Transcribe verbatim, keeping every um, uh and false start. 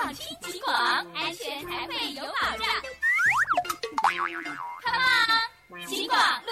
听警广，安全才会有保障。Come on， 警广。